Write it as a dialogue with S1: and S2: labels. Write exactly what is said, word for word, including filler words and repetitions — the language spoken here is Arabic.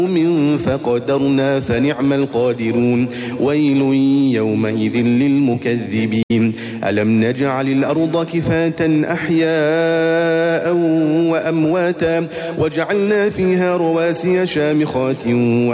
S1: من فقدرنا فنعم القادرون ويل يومئذ للمكذبين ألم نجعل الأرض كفاة أحياء وأمواتا وجعلنا فيها رواسي شامخات